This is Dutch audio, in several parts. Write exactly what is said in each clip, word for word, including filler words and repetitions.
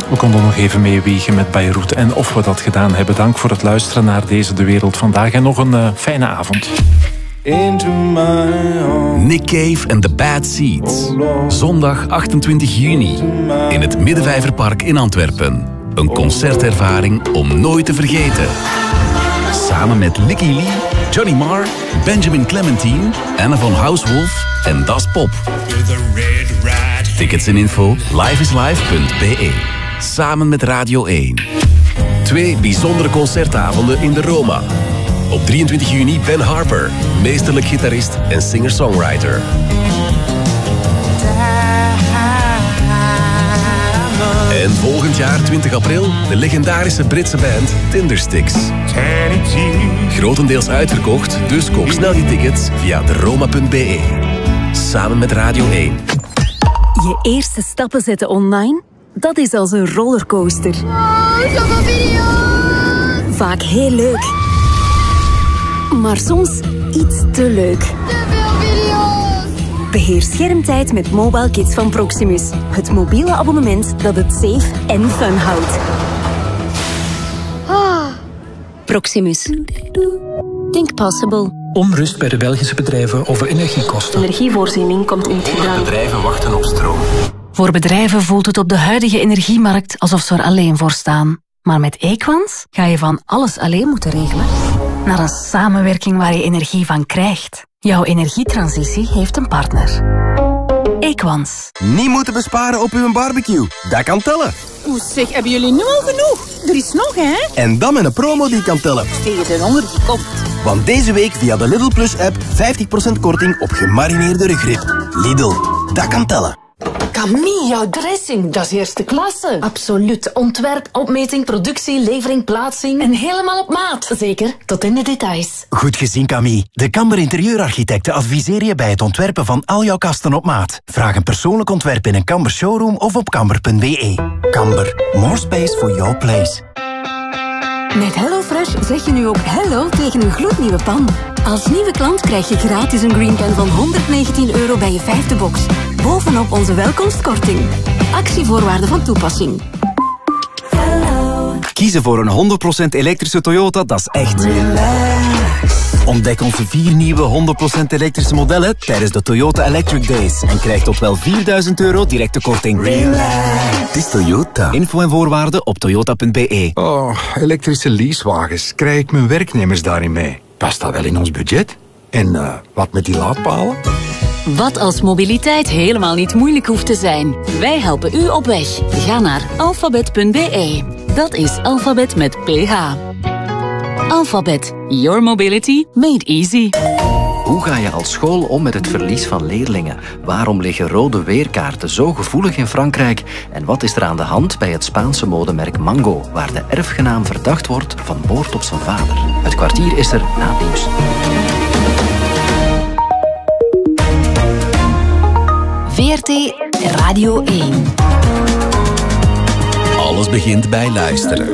We konden nog even meewegen met Beirut en of we dat gedaan hebben. Dank voor het luisteren naar deze De Wereld Vandaag en nog een uh, fijne avond. Nick Cave and the Bad Seeds. Zondag achtentwintig juni in het Middenvijverpark in Antwerpen. Een concertervaring om nooit te vergeten. Samen met Licky Lee, Johnny Marr, Benjamin Clementine, Anne van Housewolf en Das Pop. Tickets en info liveislive punt b e. Samen met Radio één. Twee bijzondere concertavonden in de Roma. Op drieëntwintig juni Ben Harper, meesterlijk gitarist en singer-songwriter. En volgend jaar, twintig april, de legendarische Britse band Tindersticks. Grotendeels uitverkocht, dus koop snel je tickets via de roma punt b e. Samen met Radio één. Je eerste stappen zetten online? Dat is als een rollercoaster. Oh, zoveel video's! Vaak heel leuk. Maar soms iets te leuk. Te veel video's! Beheer schermtijd met Mobile Kids van Proximus. Het mobiele abonnement dat het safe en fun houdt. Ah. Proximus. Think possible. Onrust bij de Belgische bedrijven over energiekosten. Energievoorziening komt in het gedrang. Bedrijven wachten op stroom. Voor bedrijven voelt het op de huidige energiemarkt alsof ze er alleen voor staan. Maar met Equans ga je van alles alleen moeten regelen naar een samenwerking waar je energie van krijgt. Jouw energietransitie heeft een partner. Equans. Niet moeten besparen op uw barbecue. Dat kan tellen. Oeh, zeg, hebben jullie nu al genoeg? Er is nog, hè? En dan met een promo die kan tellen. Tegen de honger die komt. Want deze week via de Lidl Plus app vijftig procent korting op gemarineerde rugrib. Lidl, dat kan tellen. Camille, jouw dressing, dat is eerste klasse. Absoluut. Ontwerp, opmeting, productie, levering, plaatsing en helemaal op maat. Zeker, tot in de details. Goed gezien, Camille. De Kamber Interieurarchitecten adviseren je bij het ontwerpen van al jouw kasten op maat. Vraag een persoonlijk ontwerp in een Kamber showroom of op kamber punt b e. Kamber, more space for your place. Met HelloFresh zeg je nu ook hello tegen een gloednieuwe pan. Als nieuwe klant krijg je gratis een green pan van honderdnegentien euro bij je vijfde box. Bovenop onze welkomstkorting. Actievoorwaarden van toepassing. Kiezen voor een honderd procent elektrische Toyota, dat is echt relax. Ontdek onze vier nieuwe honderd procent elektrische modellen tijdens de Toyota Electric Days. En krijg tot wel vierduizend euro directe korting. Relax. Het is Toyota. Info en voorwaarden op toyota punt b e. Oh, elektrische leasewagens. Krijg ik mijn werknemers daarin mee? Past dat wel in ons budget? En uh, wat met die laadpalen? Wat als mobiliteit helemaal niet moeilijk hoeft te zijn? Wij helpen u op weg. Ga naar alfabet punt b e. Dat is alfabet met ph. Alphabet. Your mobility made easy. Hoe ga je als school om met het verlies van leerlingen? Waarom liggen rode weerkaarten zo gevoelig in Frankrijk? En wat is er aan de hand bij het Spaanse modemerk Mango, waar de erfgenaam verdacht wordt van moord op zijn vader? Het kwartier is er na het nieuws. V R T Radio één. Alles begint bij luisteren.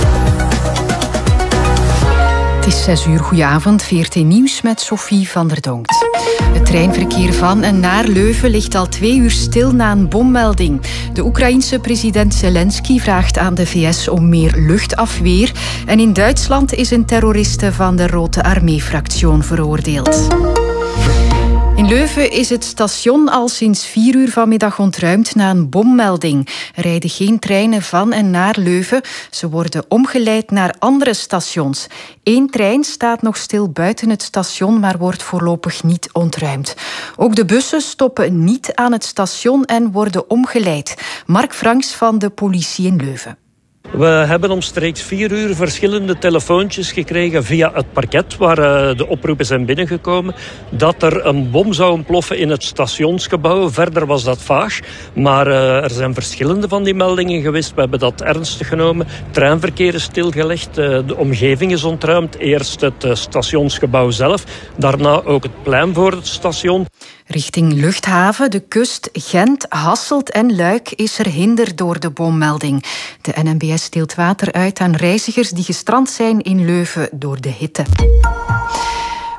Het is zes uur, goedenavond. V R T Nieuws met Sophie van der Donkt. Het treinverkeer van en naar Leuven ligt al twee uur stil na een bommelding. De Oekraïense president Zelensky vraagt aan de V S om meer luchtafweer. En in Duitsland is een terroriste van de Rote Armee-fractie veroordeeld. In Leuven is het station al sinds vier uur vanmiddag ontruimd na een bommelding. Er rijden geen treinen van en naar Leuven. Ze worden omgeleid naar andere stations. Eén trein staat nog stil buiten het station, maar wordt voorlopig niet ontruimd. Ook de bussen stoppen niet aan het station en worden omgeleid. Mark Franks van de politie in Leuven. We hebben omstreeks vier uur verschillende telefoontjes gekregen via het parket waar uh, de oproepen zijn binnengekomen dat er een bom zou ontploffen in het stationsgebouw. Verder was dat vaag, maar uh, er zijn verschillende van die meldingen geweest. We hebben dat ernstig genomen. Treinverkeer is stilgelegd, uh, de omgeving is ontruimd. Eerst het uh, stationsgebouw zelf, daarna ook het plein voor het station. Richting Luchthaven, de kust, Gent, Hasselt en Luik is er hinder door de bommelding. De N M B S deelt water uit aan reizigers die gestrand zijn in Leuven door de hitte.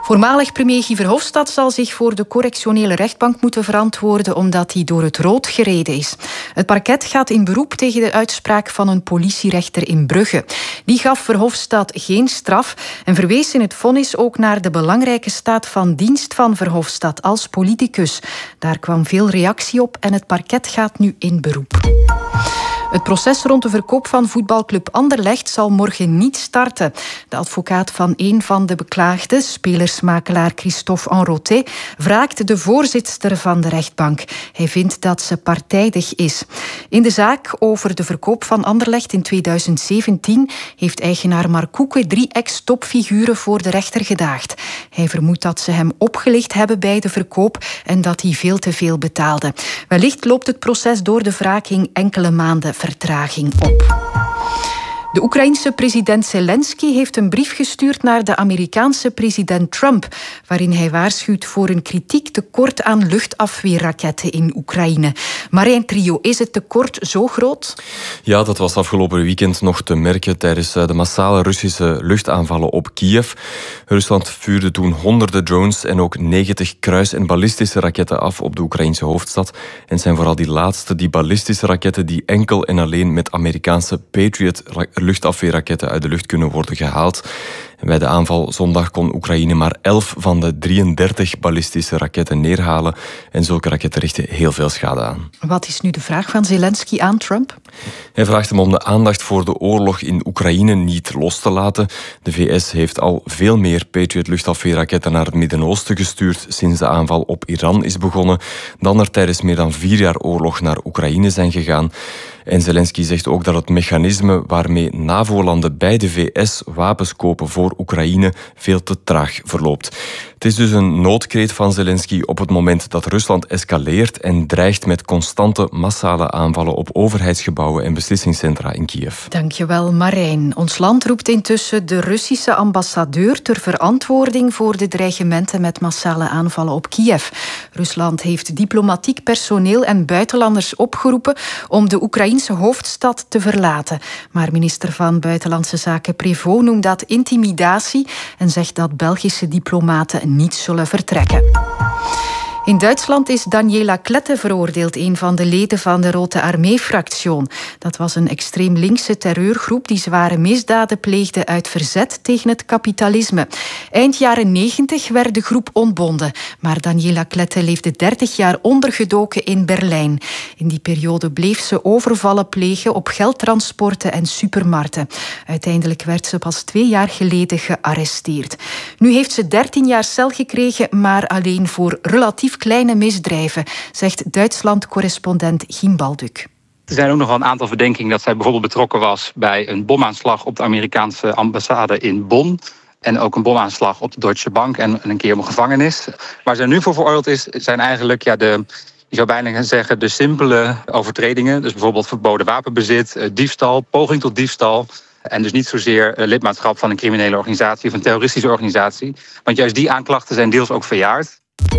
Voormalig premier Guy Verhofstadt zal zich voor de correctionele rechtbank moeten verantwoorden omdat hij door het rood gereden is. Het parket gaat in beroep tegen de uitspraak van een politierechter in Brugge. Die gaf Verhofstadt geen straf en verwees in het vonnis ook naar de belangrijke staat van dienst van Verhofstadt als politicus. Daar kwam veel reactie op en het parket gaat nu in beroep. Het proces rond de verkoop van voetbalclub Anderlecht zal morgen niet starten. De advocaat van een van de beklaagden, spelersmakelaar Christophe Enroté, wraakt de voorzitster van de rechtbank. Hij vindt dat ze partijdig is. In de zaak over de verkoop van Anderlecht in tweeduizend zeventien heeft eigenaar Mark Koeke drie ex-topfiguren voor de rechter gedaagd. Hij vermoedt dat ze hem opgelicht hebben bij de verkoop en dat hij veel te veel betaalde. Wellicht loopt het proces door de wraking enkele maanden vertraging op. De Oekraïense president Zelensky heeft een brief gestuurd naar de Amerikaanse president Trump, waarin hij waarschuwt voor een kritiek tekort aan luchtafweerraketten in Oekraïne. Marijn Trio, is het tekort zo groot? Ja, dat was afgelopen weekend nog te merken tijdens de massale Russische luchtaanvallen op Kiev. Rusland vuurde toen honderden drones en ook negentig kruis- en ballistische raketten af op de Oekraïnse hoofdstad. En het zijn vooral die laatste, die ballistische raketten, die enkel en alleen met Amerikaanse Patriot luchtafweerraketten uit de lucht kunnen worden gehaald. En bij de aanval zondag kon Oekraïne maar elf van de drieëndertig ballistische raketten neerhalen. En zulke raketten richten heel veel schade aan. Wat is nu de vraag van Zelensky aan Trump? Hij vraagt hem om de aandacht voor de oorlog in Oekraïne niet los te laten. De V S heeft al veel meer Patriot luchtafweerraketten naar het Midden-Oosten gestuurd sinds de aanval op Iran is begonnen, dan er tijdens meer dan vier jaar oorlog naar Oekraïne zijn gegaan. En Zelensky zegt ook dat het mechanisme waarmee NAVO-landen bij de V S wapens kopen voor Oekraïne veel te traag verloopt. Het is dus een noodkreet van Zelensky op het moment dat Rusland escaleert en dreigt met constante massale aanvallen op overheidsgebouwen en beslissingscentra in Kiev. Dankjewel, Marijn. Ons land roept intussen de Russische ambassadeur ter verantwoording voor de dreigementen met massale aanvallen op Kiev. Rusland heeft diplomatiek personeel en buitenlanders opgeroepen om de Oekraïense hoofdstad te verlaten. Maar minister van Buitenlandse Zaken Prévost noemt dat intimidatie en zegt dat Belgische diplomaten niet zullen vertrekken. In Duitsland is Daniela Klette veroordeeld, een van de leden van de Rote Armee-fractie. Dat was een extreem linkse terreurgroep die zware misdaden pleegde uit verzet tegen het kapitalisme. Eind jaren negentig werd de groep ontbonden, maar Daniela Klette leefde dertig jaar ondergedoken in Berlijn. In die periode bleef ze overvallen plegen op geldtransporten en supermarkten. Uiteindelijk werd ze pas twee jaar geleden gearresteerd. Nu heeft ze dertien jaar cel gekregen, maar alleen voor relatief kleine misdrijven, zegt Duitsland-correspondent Giem Balduk. Er zijn ook nog wel een aantal verdenkingen dat zij bijvoorbeeld betrokken was bij een bomaanslag op de Amerikaanse ambassade in Bonn. En ook een bomaanslag op de Deutsche Bank en een keer op een gevangenis. Waar zij nu voor veroordeeld is, zijn eigenlijk ja, de, je zou bijna zeggen, de simpele overtredingen. Dus bijvoorbeeld verboden wapenbezit, diefstal, poging tot diefstal. En dus niet zozeer lidmaatschap van een criminele organisatie of een terroristische organisatie. Want juist die aanklachten zijn deels ook verjaard.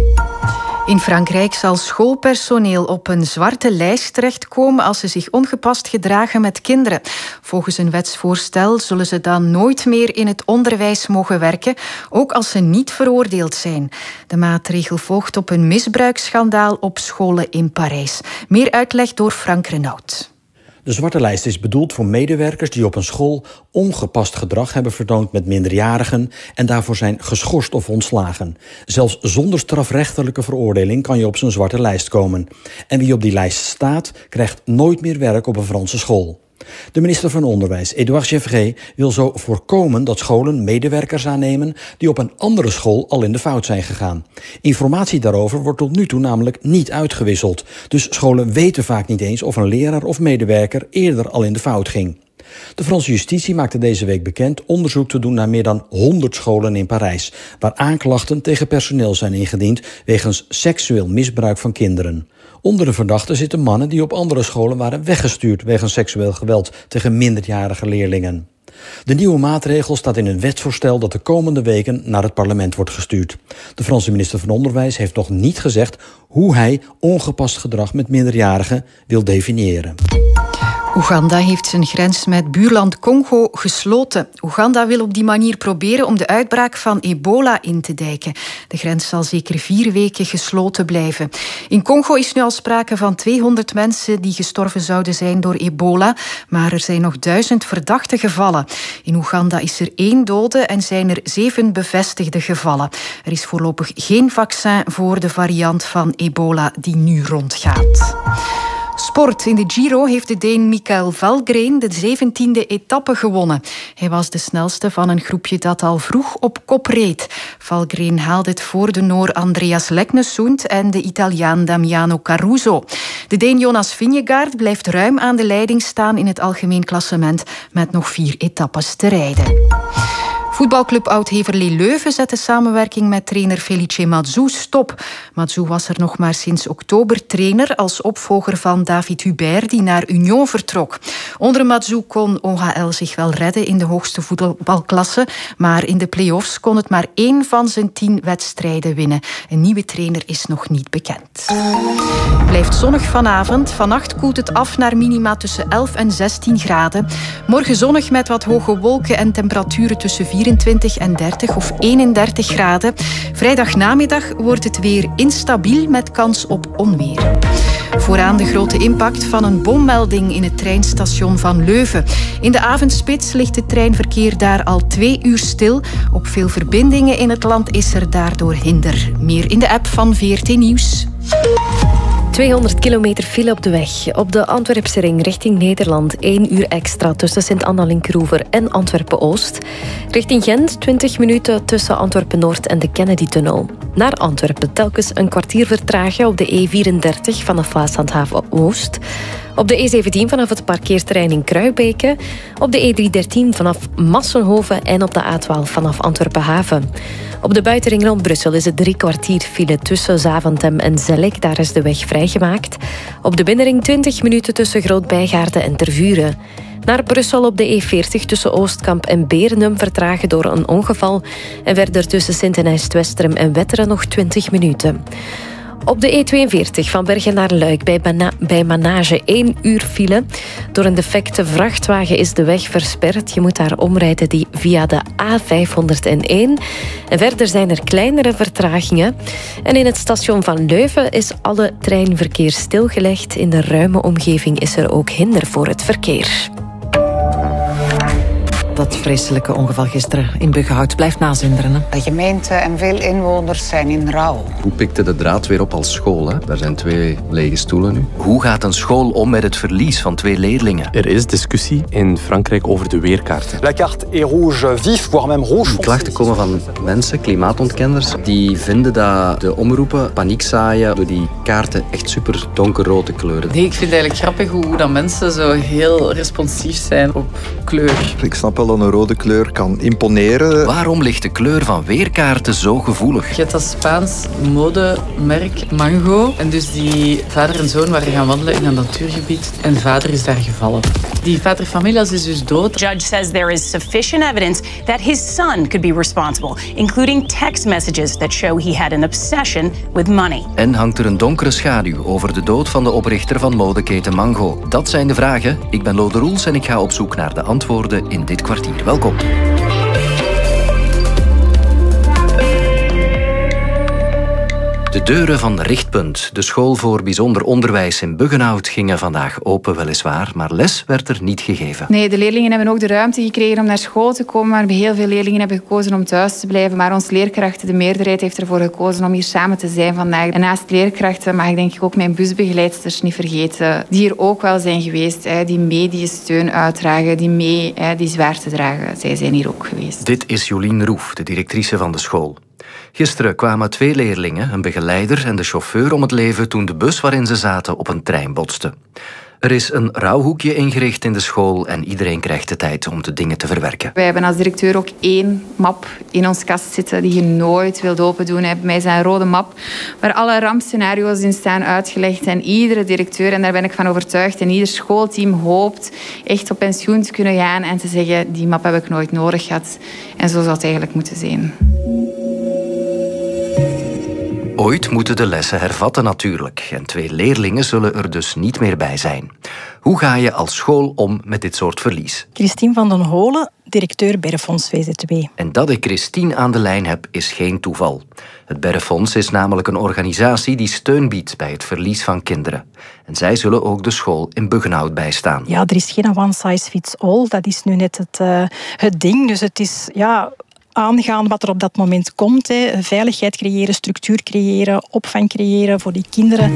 In Frankrijk zal schoolpersoneel op een zwarte lijst terechtkomen als ze zich ongepast gedragen met kinderen. Volgens een wetsvoorstel zullen ze dan nooit meer in het onderwijs mogen werken, ook als ze niet veroordeeld zijn. De maatregel volgt op een misbruiksschandaal op scholen in Parijs. Meer uitleg door Frank Renaud. De zwarte lijst is bedoeld voor medewerkers die op een school ongepast gedrag hebben vertoond met minderjarigen en daarvoor zijn geschorst of ontslagen. Zelfs zonder strafrechtelijke veroordeling kan je op zo'n zwarte lijst komen. En wie op die lijst staat, krijgt nooit meer werk op een Franse school. De minister van Onderwijs, Édouard Gevrey, wil zo voorkomen dat scholen medewerkers aannemen die op een andere school al in de fout zijn gegaan. Informatie daarover wordt tot nu toe namelijk niet uitgewisseld. Dus scholen weten vaak niet eens of een leraar of medewerker eerder al in de fout ging. De Franse justitie maakte deze week bekend onderzoek te doen naar meer dan honderd scholen in Parijs, waar aanklachten tegen personeel zijn ingediend wegens seksueel misbruik van kinderen. Onder de verdachten zitten mannen die op andere scholen waren weggestuurd wegens seksueel geweld tegen minderjarige leerlingen. De nieuwe maatregel staat in een wetsvoorstel dat de komende weken naar het parlement wordt gestuurd. De Franse minister van Onderwijs heeft nog niet gezegd hoe hij ongepast gedrag met minderjarigen wil definiëren. Oeganda heeft zijn grens met buurland Congo gesloten. Oeganda wil op die manier proberen om de uitbraak van ebola in te dijken. De grens zal zeker vier weken gesloten blijven. In Congo is nu al sprake van tweehonderd mensen die gestorven zouden zijn door ebola, maar er zijn nog duizend verdachte gevallen. In Oeganda is er één dode en zijn er zeven bevestigde gevallen. Er is voorlopig geen vaccin voor de variant van ebola die nu rondgaat. Sport. In de Giro heeft de Deen Mikael Valgren de zeventiende etappe gewonnen. Hij was de snelste van een groepje dat al vroeg op kop reed. Valgren haalde het voor de Noor Andreas Leknesund en de Italiaan Damiano Caruso. De Deen Jonas Vingegaard blijft ruim aan de leiding staan in het algemeen klassement met nog vier etappes te rijden. Voetbalclub Oud-Heverlee Leuven zet de samenwerking met trainer Felice Mazou stop. Mazou was er nog maar sinds oktober trainer als opvolger van David Hubert, die naar Union vertrok. Onder Mazou kon O H L zich wel redden in de hoogste voetbalklasse, maar in de play-offs kon het maar één van zijn tien wedstrijden winnen. Een nieuwe trainer is nog niet bekend. Het blijft zonnig vanavond. Vannacht koelt het af naar minima tussen elf en zestien graden. Morgen zonnig met wat hoge wolken en temperaturen tussen vierentwintig en dertig of eenendertig graden. Vrijdagnamiddag wordt het weer instabiel met kans op onweer. Vooraan de grote impact van een bommelding in het treinstation van Leuven. In de avondspits ligt het treinverkeer daar al twee uur stil. Op veel verbindingen in het land is er daardoor hinder. Meer in de app van V R T Nieuws. tweehonderd kilometer file op de weg. Op de Antwerpse ring richting Nederland één uur extra tussen Sint-Anna-Linkroever en Antwerpen-Oost. Richting Gent twintig minuten tussen Antwerpen-Noord en de Kennedy-tunnel. Naar Antwerpen telkens een kwartier vertragen op de E vierendertig vanaf Waaslandhaven-Oost. Op de E zeventien vanaf het parkeerterrein in Kruibeke. Op de E driehonderddertien vanaf Massenhoven en op de A twaalf vanaf Antwerpen-Haven. Op de buitenring rond Brussel is het drie kwartier file tussen Zaventem en Zellik. Daar is de weg vrijgemaakt. Op de binnenring twintig minuten tussen Groot-Bijgaarden en Tervuren. Naar Brussel op de E veertig tussen Oostkamp en Berenum vertragen door een ongeval. En verder tussen Sint-Ijst-Westerem en Wetteren nog twintig minuten. Op de E tweeënveertig van Bergen naar Luik bij, Bana- bij Manage één uur file. Door een defecte vrachtwagen is de weg versperd. Je moet daar omrijden die via de A vijfhonderdéén. En verder zijn er kleinere vertragingen. En in het station van Leuven is alle treinverkeer stilgelegd. In de ruime omgeving is er ook hinder voor het verkeer. Dat vreselijke ongeval gisteren in Buggenhout blijft nazinderen. Hè? De gemeente en veel inwoners zijn in rouw. Hoe pikte de draad weer op als school? Hè? Daar zijn twee lege stoelen nu. Hoe gaat een school om met het verlies van twee leerlingen? Er is discussie in Frankrijk over de weerkaarten. La carte est rouge vif, voire même rouge foncé. Klachten komen van mensen, klimaatontkenners, die vinden dat de omroepen paniek zaaien door die kaarten echt super donkerrood te kleuren. Nee, ik vind het eigenlijk grappig hoe dat mensen zo heel responsief zijn op kleur. Ik snap wel dat een rode kleur kan imponeren. Waarom ligt de kleur van weerkaarten zo gevoelig? Je hebt dat Spaans modemerk Mango. En dus die vader en zoon waren gaan wandelen in een natuurgebied. En vader is daar gevallen. Die vader familias is dus dood. The judge says there is sufficient evidence that his son could be responsible, including text messages that show he had an obsession with money. En hangt er een donkere schaduw over de dood van de oprichter van modeketen Mango? Dat zijn de vragen. Ik ben Lode Roels en ik ga op zoek naar de antwoorden in dit kwartier. Welkom. De deuren van Richtpunt, de school voor bijzonder onderwijs in Buggenhout, gingen vandaag open weliswaar, maar les werd er niet gegeven. Nee, de leerlingen hebben ook de ruimte gekregen om naar school te komen, maar heel veel leerlingen hebben gekozen om thuis te blijven. Maar onze leerkrachten, de meerderheid, heeft ervoor gekozen om hier samen te zijn vandaag. En naast leerkrachten mag ik denk ik ook mijn busbegeleidsters niet vergeten, die hier ook wel zijn geweest, die mee die steun uitdragen, die mee die zwaar te dragen. Zij zijn hier ook geweest. Dit is Jolien Roef, de directrice van de school. Gisteren kwamen twee leerlingen, een begeleider en de chauffeur om het leven toen de bus waarin ze zaten op een trein botste. Er is een rouwhoekje ingericht in de school en iedereen krijgt de tijd om de dingen te verwerken. Wij hebben als directeur ook één map in ons kast zitten die je nooit wilt open doen. Bij mij is een rode map waar alle rampscenario's in staan uitgelegd. En iedere directeur, en daar ben ik van overtuigd, en ieder schoolteam hoopt echt op pensioen te kunnen gaan en te zeggen, die map heb ik nooit nodig gehad. En zo zou het eigenlijk moeten zijn. ooit moeten de lessen hervatten natuurlijk. En twee leerlingen zullen er dus niet meer bij zijn. Hoe ga je als school om met dit soort verlies? Christine van den Holen, directeur Berrefonds V Z W. En dat ik Christine aan de lijn heb, is geen toeval. Het Berrefonds is namelijk een organisatie die steun biedt bij het verlies van kinderen. En zij zullen ook de school in Buggenhout bijstaan. Ja, er is geen one size fits all. Dat is nu net het, uh, het ding. Dus het is... ja. aangaan wat er op dat moment komt. Hè. Veiligheid creëren, structuur creëren, opvang creëren voor die kinderen.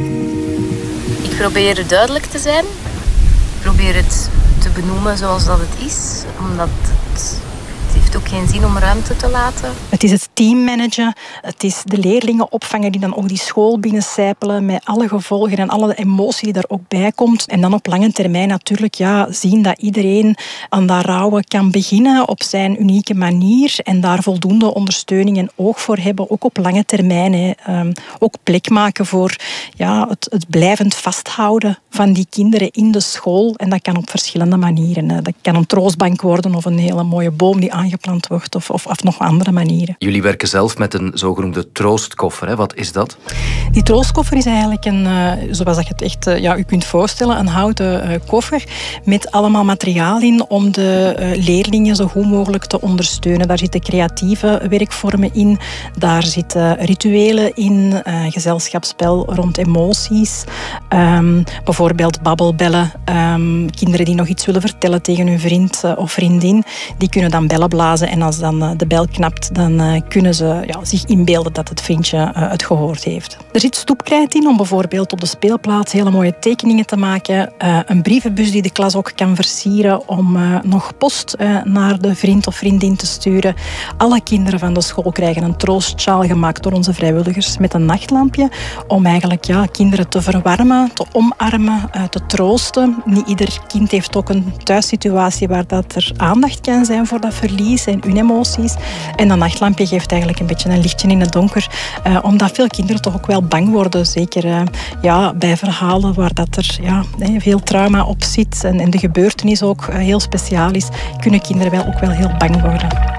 Ik probeer duidelijk te zijn. Ik probeer het te benoemen zoals dat het is. Omdat het, het heeft ook geen zin om ruimte te laten. Het is het teammanagen. Het is de leerlingen opvangen die dan ook die school binnencijpelen met alle gevolgen en alle emotie die daar ook bij komt. En dan op lange termijn natuurlijk ja, zien dat iedereen aan dat rouwen kan beginnen op zijn unieke manier en daar voldoende ondersteuning en oog voor hebben, ook op lange termijn. Hè. Um, ook plek maken voor ja, het, het blijvend vasthouden van die kinderen in de school. En dat kan op verschillende manieren. Hè. Dat kan een troostbank worden of een hele mooie boom die aangeplant wordt of, of, of nog andere manieren. Jullie werken zelf met een zogenoemde troostkoffer. Hè? Wat is dat? Die troostkoffer is eigenlijk een, uh, zoals je het echt uh, ja, u kunt voorstellen, een houten uh, koffer met allemaal materiaal in om de uh, leerlingen zo goed mogelijk te ondersteunen. Daar zitten creatieve werkvormen in, daar zitten rituelen in, uh, gezelschapsspel rond emoties, um, bijvoorbeeld babbelbellen. Um, kinderen die nog iets willen vertellen tegen hun vriend uh, of vriendin, die kunnen dan bellen blazen en als dan uh, de bel knapt, dan uh, kunnen ze ja, zich inbeelden dat het vriendje uh, het gehoord heeft. Er zit stoepkrijt in om bijvoorbeeld op de speelplaats hele mooie tekeningen te maken. Uh, een brievenbus die de klas ook kan versieren om uh, nog post uh, naar de vriend of vriendin te sturen. Alle kinderen van de school krijgen een troostsjaal gemaakt door onze vrijwilligers met een nachtlampje om eigenlijk ja, kinderen te verwarmen, te omarmen, uh, te troosten. Niet ieder kind heeft ook een thuissituatie waar dat er aandacht kan zijn voor dat verlies en hun emoties. En dat nachtlampje geeft eigenlijk een beetje een lichtje in het donker, uh, omdat veel kinderen toch ook wel bang worden. Zeker uh, ja, bij verhalen waar dat er ja, veel trauma op zit en, en de gebeurtenis ook uh, heel speciaal is, kunnen kinderen wel ook wel heel bang worden.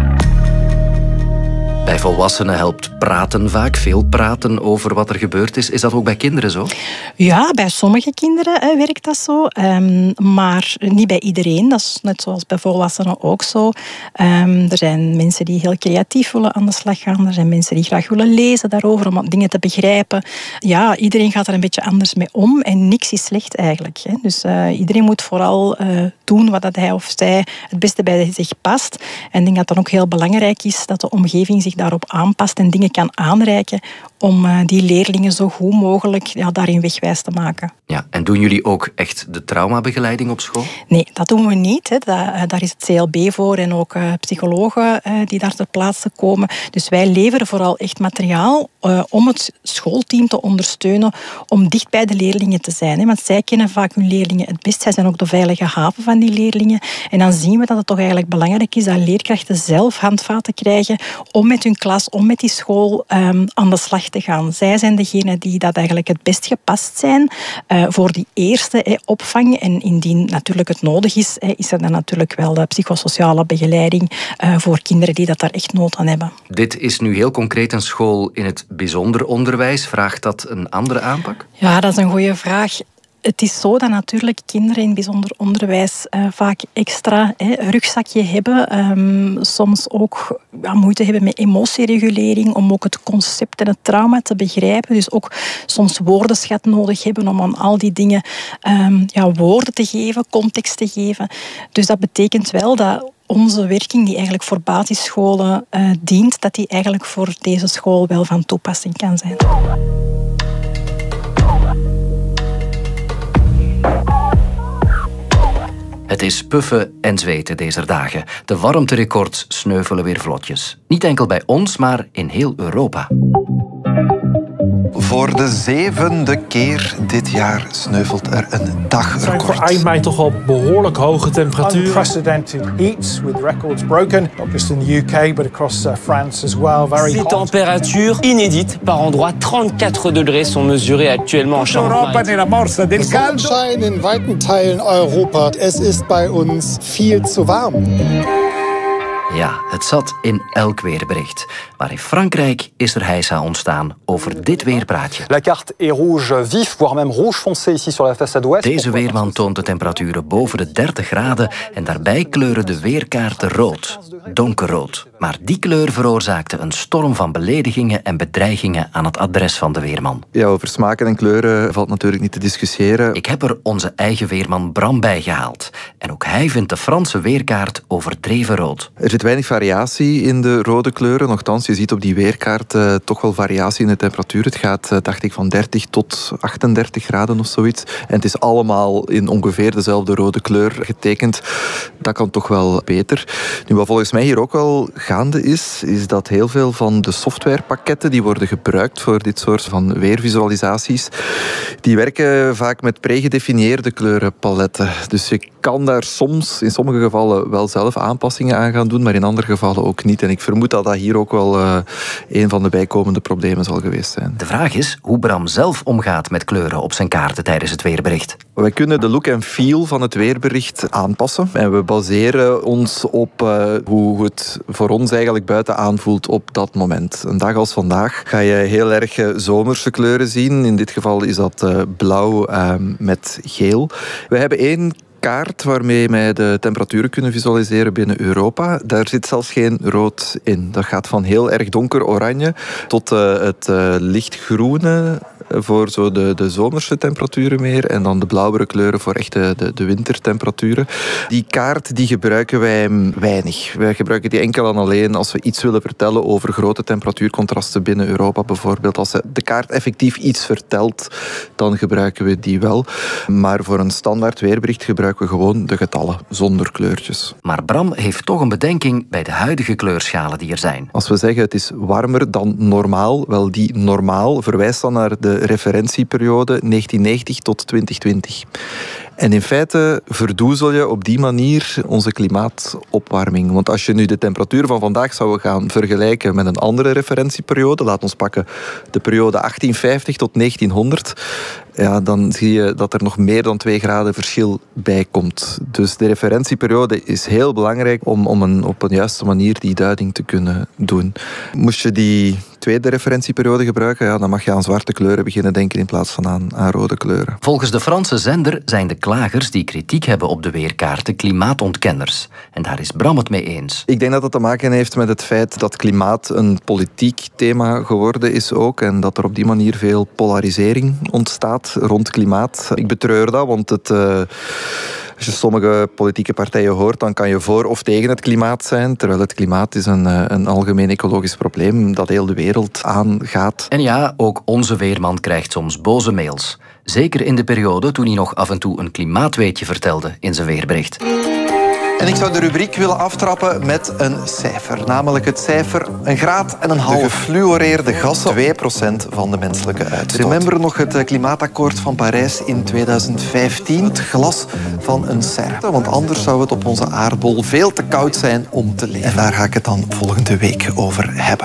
Bij volwassenen helpt praten vaak, veel praten over wat er gebeurd is. Is dat ook bij kinderen zo? Ja, bij sommige kinderen hè, werkt dat zo. Um, maar niet bij iedereen. Dat is net zoals bij volwassenen ook zo. Um, er zijn mensen die heel creatief willen aan de slag gaan. Er zijn mensen die graag willen lezen daarover om dingen te begrijpen. Ja, iedereen gaat er een beetje anders mee om. En niks is slecht eigenlijk. Hè. Dus uh, iedereen moet vooral uh, doen wat dat hij of zij het beste bij zich past. En ik denk dat het dan ook heel belangrijk is dat de omgeving zich daarop aanpast en dingen kan aanreiken om uh, die leerlingen zo goed mogelijk ja, daarin wegwijs te maken. Ja, en doen jullie ook echt de traumabegeleiding op school? Nee, dat doen we niet. Hè. Dat, uh, daar is het C L B voor en ook uh, psychologen uh, die daar ter plaatse komen. Dus wij leveren vooral echt materiaal uh, om het schoolteam te ondersteunen om dicht bij de leerlingen te zijn. Hè. Want zij kennen vaak hun leerlingen het best. Zij zijn ook de veilige haven van die leerlingen. En dan zien we dat het toch eigenlijk belangrijk is dat leerkrachten zelf handvaten krijgen om met hun klas, om met die school um, aan de slag te gaan. Zij zijn degenen die dat eigenlijk het best gepast zijn uh, voor die eerste eh, opvang. En indien natuurlijk het nodig is, eh, is er dan natuurlijk wel de psychosociale begeleiding uh, voor kinderen die dat daar echt nood aan hebben. Dit is nu heel concreet een school in het bijzonder onderwijs. Vraagt dat een andere aanpak? Ja, dat is een goede vraag. Het is zo dat natuurlijk kinderen in bijzonder onderwijs uh, vaak extra hè, rugzakje hebben. Um, soms ook ja, moeite hebben met emotieregulering, om ook het concept en het trauma te begrijpen. Dus ook soms woordenschat nodig hebben om aan al die dingen um, ja, woorden te geven, context te geven. Dus dat betekent wel dat onze werking, die eigenlijk voor basisscholen uh, dient, dat die eigenlijk voor deze school wel van toepassing kan zijn. Het is puffen en zweten deze dagen. De warmterecords sneuvelen weer vlotjes. Niet enkel bij ons, maar in heel Europa. Voor de zevende keer dit jaar sneuvelt er een dagrecord. Voor eind mei toch al behoorlijk hoge temperaturen. Unprecedented heat with records broken, not just in the U K but across uh, France as well. Very Des températures inédites par endroits. trente-quatre degrés sont mesurés actuellement en Charente-Maritime. Sonnenschein in weiten Teilen Europa. Es ist bei uns viel zu warm. Ja, het zat in elk weerbericht. Maar in Frankrijk is er heisa ontstaan over dit weerpraatje. La carte est rouge vif, voire même rouge foncé ici sur la façade ouest. Deze weerman toont de temperaturen boven de dertig graden en daarbij kleuren de weerkaarten rood, donkerrood. Maar die kleur veroorzaakte een storm van beledigingen en bedreigingen aan het adres van de weerman. Ja, over smaken en kleuren valt natuurlijk niet te discussiëren. Ik heb er onze eigen weerman Bram bij gehaald. En ook hij vindt de Franse weerkaart overdreven rood. Er zit weinig variatie in de rode kleuren. Nochtans, je ziet op die weerkaart uh, toch wel variatie in de temperatuur. Het gaat, uh, dacht ik, van dertig tot achtendertig graden of zoiets. En het is allemaal in ongeveer dezelfde rode kleur getekend. Dat kan toch wel beter. Nu, wat volgens mij hier ook wel gaande is, is dat heel veel van de softwarepakketten die worden gebruikt voor dit soort van weervisualisaties, die werken vaak met pregedefinieerde kleurenpaletten. Dus je kan daar soms, in sommige gevallen, wel zelf aanpassingen aan gaan doen, maar in andere gevallen ook niet. En ik vermoed dat dat hier ook wel uh, een van de bijkomende problemen zal geweest zijn. De vraag is hoe Bram zelf omgaat met kleuren op zijn kaarten tijdens het weerbericht. Wij kunnen de look en feel van het weerbericht aanpassen. En we baseren ons op uh, hoe het voor ons eigenlijk buiten aanvoelt op dat moment. Een dag als vandaag ga je heel erg uh, zomerse kleuren zien. In dit geval is dat uh, blauw uh, met geel. We hebben één kaart waarmee wij de temperaturen kunnen visualiseren binnen Europa. Daar zit zelfs geen rood in. Dat gaat van heel erg donker oranje tot uh, het uh, lichtgroene voor zo de, de zomerse temperaturen meer en dan de blauwere kleuren voor echt de, de, de wintertemperaturen. Die kaart die gebruiken wij weinig. Wij gebruiken die enkel en alleen als we iets willen vertellen over grote temperatuurcontrasten binnen Europa bijvoorbeeld. Als de kaart effectief iets vertelt, dan gebruiken we die wel. Maar voor een standaard weerbericht gebruiken we gewoon de getallen, zonder kleurtjes. Maar Bram heeft toch een bedenking bij de huidige kleurschalen die er zijn. Als we zeggen het is warmer dan normaal, wel die normaal verwijst dan naar de referentieperiode negentiennegentig tot twintig twintig. En in feite verdoezel je op die manier onze klimaatopwarming. Want als je nu de temperatuur van vandaag zou gaan vergelijken met een andere referentieperiode, laat ons pakken de periode achttienvijftig tot negentienhonderd, ja, dan zie je dat er nog meer dan twee graden verschil bij komt. Dus de referentieperiode is heel belangrijk om, om een, op een juiste manier die duiding te kunnen doen. Moest je die tweede referentieperiode gebruiken, ja, dan mag je aan zwarte kleuren beginnen denken in plaats van aan, aan rode kleuren. Volgens de Franse zender zijn de klagers die kritiek hebben op de weerkaarten klimaatontkenners. En daar is Bram het mee eens. Ik denk dat dat te maken heeft met het feit dat klimaat een politiek thema geworden is ook. En dat er op die manier veel polarisering ontstaat rond klimaat. Ik betreur dat, want het... Uh, Als je sommige politieke partijen hoort, dan kan je voor of tegen het klimaat zijn. Terwijl het klimaat is een, een algemeen ecologisch probleem dat heel de wereld aangaat. En ja, ook onze weerman krijgt soms boze mails. Zeker in de periode toen hij nog af en toe een klimaatweetje vertelde in zijn weerbericht. En ik zou de rubriek willen aftrappen met een cijfer. Namelijk het cijfer een graad en een half. De gefluoreerde gassen, twee procent van de menselijke uitstoot. Remember nog het klimaatakkoord van Parijs in tweeduizend vijftien? Het glas van een serre. Want anders zou het op onze aardbol veel te koud zijn om te leven. En daar ga ik het dan volgende week over hebben.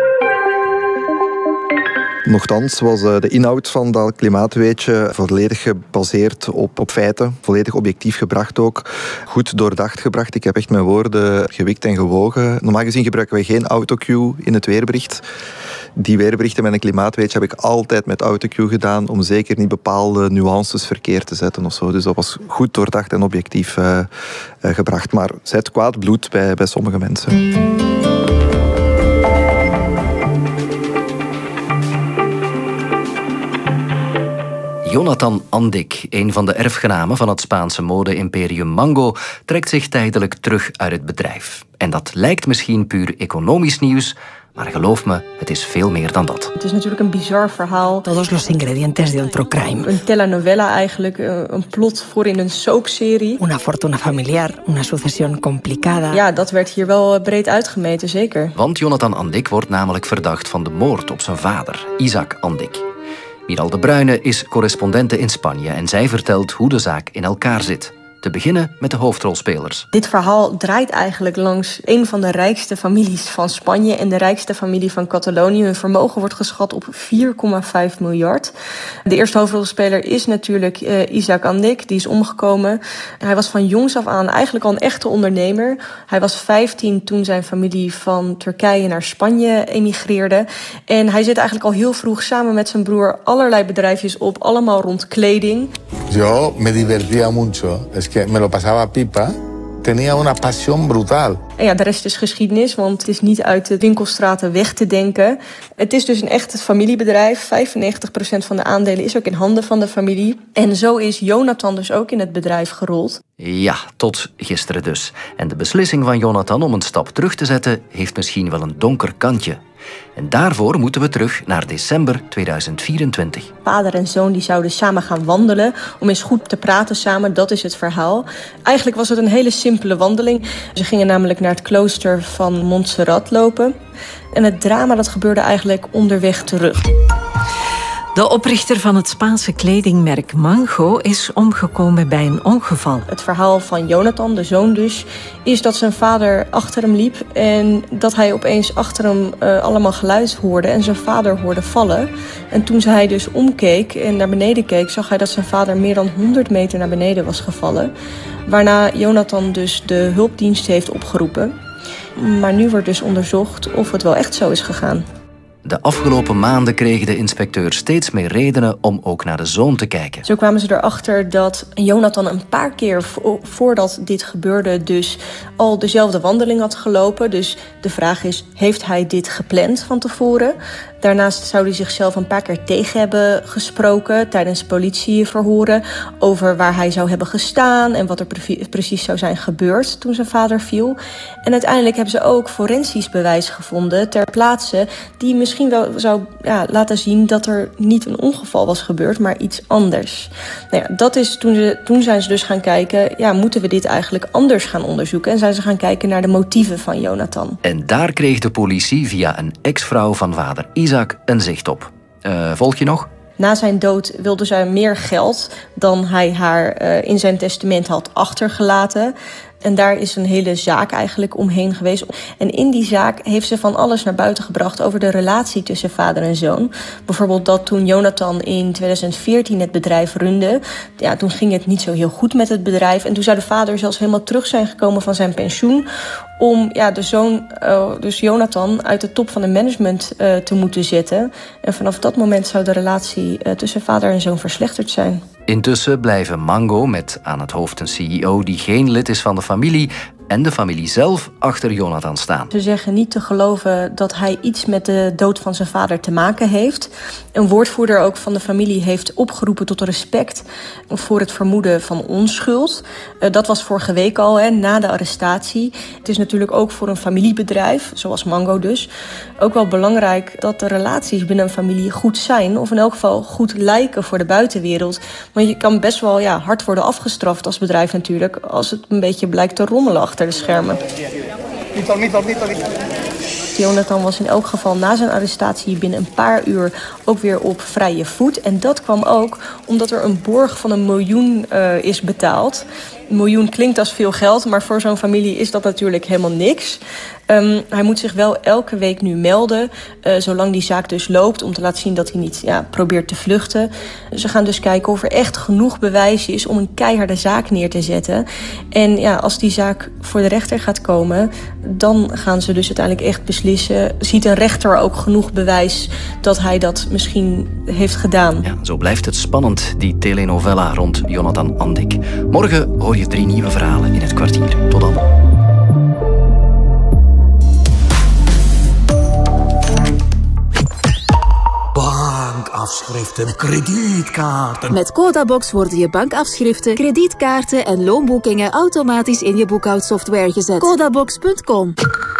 Nochtans was de inhoud van dat klimaatweetje volledig gebaseerd op, op feiten. Volledig objectief gebracht ook. Goed doordacht gebracht. Ik heb echt mijn woorden gewikt en gewogen. Normaal gezien gebruiken wij geen autocue in het weerbericht. Die weerberichten met een klimaatweetje heb ik altijd met autocue gedaan om zeker niet bepaalde nuances verkeerd te zetten of zo. Dus dat was goed doordacht en objectief uh, uh, gebracht. Maar zet kwaad bloed bij, bij sommige mensen. Jonathan Andik, een van de erfgenamen van het Spaanse mode-imperium Mango, trekt zich tijdelijk terug uit het bedrijf. En dat lijkt misschien puur economisch nieuws, maar geloof me, het is veel meer dan dat. Het is natuurlijk een bizar verhaal. Todos los ingredientes de otro crime. Een telenovela eigenlijk, een plot voor in een soapserie. Una fortuna familiar, una sucesión complicada. Ja, dat werd hier wel breed uitgemeten, zeker. Want Jonathan Andik wordt namelijk verdacht van de moord op zijn vader, Isaac Andik. Miral de Bruyne is correspondente in Spanje en zij vertelt hoe de zaak in elkaar zit. Te beginnen met de hoofdrolspelers. Dit verhaal draait eigenlijk langs een van de rijkste families van Spanje en de rijkste familie van Catalonië. Hun vermogen wordt geschat op vier komma vijf miljard. De eerste hoofdrolspeler is natuurlijk uh, Isaac Andic, die is omgekomen. Hij was van jongs af aan eigenlijk al een echte ondernemer. Hij was vijftien toen zijn familie van Turkije naar Spanje emigreerde. En hij zit eigenlijk al heel vroeg samen met zijn broer allerlei bedrijfjes op, allemaal rond kleding. Yo me divertía mucho. Es que me lo pasaba pipa. Tenía una pasión brutal. En ja, de rest is geschiedenis, want het is niet uit de winkelstraten weg te denken. Het is dus een echt familiebedrijf. vijfennegentig procent van de aandelen is ook in handen van de familie. En zo is Jonathan dus ook in het bedrijf gerold. Ja, tot gisteren dus. En de beslissing van Jonathan om een stap terug te zetten heeft misschien wel een donker kantje. En daarvoor moeten we terug naar december tweeduizend vierentwintig. Vader en zoon die zouden samen gaan wandelen om eens goed te praten samen, dat is het verhaal. Eigenlijk was het een hele simpele wandeling. Ze gingen namelijk naar het klooster van Montserrat lopen. En het drama dat gebeurde eigenlijk onderweg terug. De oprichter van het Spaanse kledingmerk Mango is omgekomen bij een ongeval. Het verhaal van Jonathan, de zoon dus, is dat zijn vader achter hem liep en dat hij opeens achter hem uh, allemaal geluid hoorde en zijn vader hoorde vallen. En toen hij dus omkeek en naar beneden keek, zag hij dat zijn vader meer dan honderd meter naar beneden was gevallen. Waarna Jonathan dus de hulpdienst heeft opgeroepen. Maar nu wordt dus onderzocht of het wel echt zo is gegaan. De afgelopen maanden kregen de inspecteurs steeds meer redenen om ook naar de zoon te kijken. Zo kwamen ze erachter dat Jonathan een paar keer vo- voordat dit gebeurde dus al dezelfde wandeling had gelopen. Dus de vraag is, heeft hij dit gepland van tevoren? Daarnaast zou hij zichzelf een paar keer tegen hebben gesproken tijdens politieverhoren over waar hij zou hebben gestaan en wat er pre- precies zou zijn gebeurd toen zijn vader viel. En uiteindelijk hebben ze ook forensisch bewijs gevonden ter plaatse die misschien wel zou ja, laten zien dat er niet een ongeval was gebeurd, maar iets anders. Nou ja, dat is toen, ze, toen zijn ze dus gaan kijken, ja, moeten we dit eigenlijk anders gaan onderzoeken? En zijn ze gaan kijken naar de motieven van Jonathan. En daar kreeg de politie via een ex-vrouw van vader Isaac een zicht op. Uh, volg je nog? Na zijn dood wilde zij meer geld dan hij haar uh, in zijn testament had achtergelaten. En daar is een hele zaak eigenlijk omheen geweest. En in die zaak heeft ze van alles naar buiten gebracht over de relatie tussen vader en zoon. Bijvoorbeeld dat toen Jonathan in tweeduizend veertien het bedrijf runde, ja, toen ging het niet zo heel goed met het bedrijf. En toen zou de vader zelfs helemaal terug zijn gekomen van zijn pensioen om ja, de zoon, uh, dus Jonathan, uit de top van de management uh, te moeten zetten. En vanaf dat moment zou de relatie uh, tussen vader en zoon verslechterd zijn. Intussen blijven Mango met aan het hoofd een C E O die geen lid is van de familie en de familie zelf achter Jonathan staan. Ze zeggen niet te geloven dat hij iets met de dood van zijn vader te maken heeft. Een woordvoerder ook van de familie heeft opgeroepen tot respect voor het vermoeden van onschuld. Uh, dat was vorige week al, hè, na de arrestatie. Het is natuurlijk ook voor een familiebedrijf, zoals Mango dus, ook wel belangrijk dat de relaties binnen een familie goed zijn. Of in elk geval goed lijken voor de buitenwereld. Want je kan best wel ja, hard worden afgestraft als bedrijf natuurlijk, als het een beetje blijkt te rommelen achter de schermen. Jonathan was in elk geval na zijn arrestatie binnen een paar uur ook weer op vrije voet. En dat kwam ook omdat er een borg van een miljoen uh, is betaald. Een miljoen klinkt als veel geld, maar voor zo'n familie is dat natuurlijk helemaal niks. Um, hij moet zich wel elke week nu melden, uh, zolang die zaak dus loopt, om te laten zien dat hij niet ja, probeert te vluchten. Ze gaan dus kijken of er echt genoeg bewijs is om een keiharde zaak neer te zetten. En ja, als die zaak voor de rechter gaat komen, dan gaan ze dus uiteindelijk echt beslissen. Ziet een rechter ook genoeg bewijs dat hij dat misschien heeft gedaan? Ja, zo blijft het spannend, die telenovela rond Jonathan Andic. Morgen hoor je drie nieuwe verhalen in het kwartier. Tot dan. Bankafschriften, kredietkaarten. Met Codabox worden je bankafschriften, kredietkaarten en loonboekingen automatisch in je boekhoudsoftware gezet. Codabox punt com.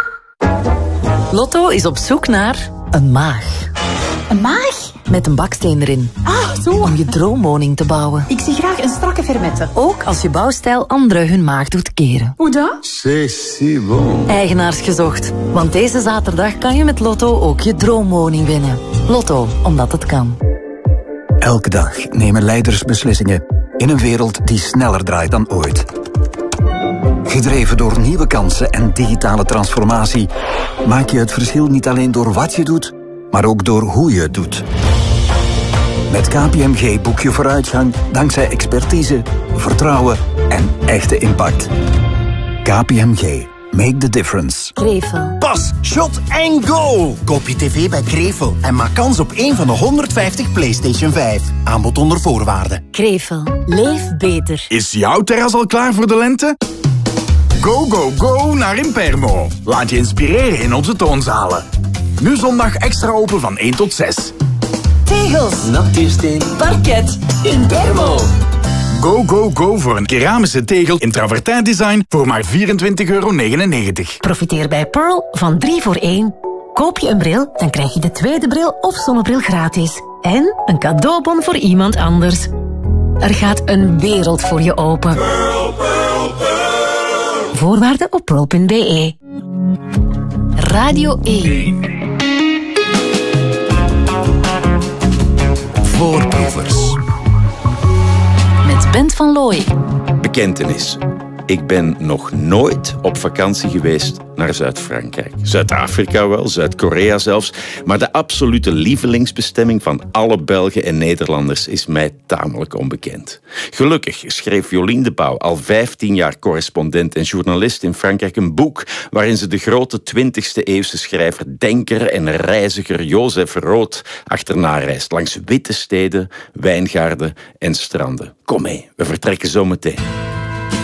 Lotto is op zoek naar een maag. Een maag? Met een baksteen erin. Ah, zo. Om je droomwoning te bouwen. Ik zie graag een strakke fermette. Ook als je bouwstijl anderen hun maag doet keren. Hoe dat? C'est si bon. Eigenaars gezocht. Want deze zaterdag kan je met Lotto ook je droomwoning winnen. Lotto, omdat het kan. Elke dag nemen leiders beslissingen. In een wereld die sneller draait dan ooit. Gedreven door nieuwe kansen en digitale transformatie maak je het verschil niet alleen door wat je doet, maar ook door hoe je het doet. Met K P M G boek je vooruitgang dankzij expertise, vertrouwen en echte impact. K P M G. Make the difference. Krevel. Pas, shot en goal! Koop je tv bij Krevel en maak kans op één van de honderdvijftig PlayStation vijf. Aanbod onder voorwaarden. Krevel. Leef beter. Is jouw terras al klaar voor de lente? Go, go, go naar Impermo. Laat je inspireren in onze toonzalen. Nu zondag extra open van één tot zes. Tegels. Natuursteen. Parket. Impermo. Go, go, go voor een keramische tegel in travertijn design voor maar vierentwintig euro negenennegentig. Profiteer bij Pearl van drie voor één. Koop je een bril, dan krijg je de tweede bril of zonnebril gratis. En een cadeaubon voor iemand anders. Er gaat een wereld voor je open. Pearl, Pearl, Pearl. Voorwaarden op pearl punt b e. Radio één. Voorproevers. Met Bent van Looy. Bekentenis. Ik ben nog nooit op vakantie geweest naar Zuid-Frankrijk. Zuid-Afrika wel, Zuid-Korea zelfs. Maar de absolute lievelingsbestemming van alle Belgen en Nederlanders is mij tamelijk onbekend. Gelukkig schreef Jolien de Pauw, al vijftien jaar correspondent en journalist in Frankrijk, een boek waarin ze de grote twintigste eeuwse schrijver, denker en reiziger Joseph Roth achterna reist langs witte steden, wijngaarden en stranden. Kom mee, we vertrekken zo meteen.